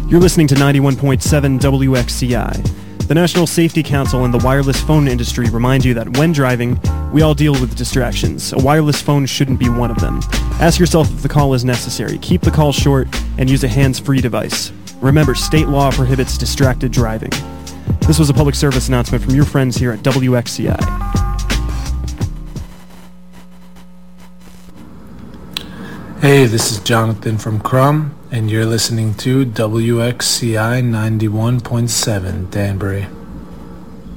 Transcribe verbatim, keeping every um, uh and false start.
You're listening to ninety-one point seven W X C I. The National Safety Council and the wireless phone industry remind you that when driving, we all deal with distractions. A wireless phone shouldn't be one of them. Ask yourself if the call is necessary. Keep the call short and use a hands-free device. Remember, state law prohibits distracted driving. This was a public service announcement from your friends here at W X C I. Hey, this is Jonathan from Crum, and you're listening to W X C I ninety-one point seven Danbury.